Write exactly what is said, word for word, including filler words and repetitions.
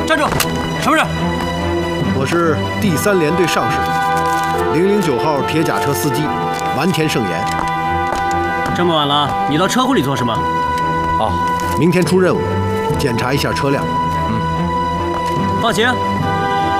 站住！什么人？ 我是第三联队上士，零零九号铁甲车司机丸田胜彦。 这么晚了，你到车库里做什么？ 哦，明天出任务，检查一下车辆。 嗯，放行。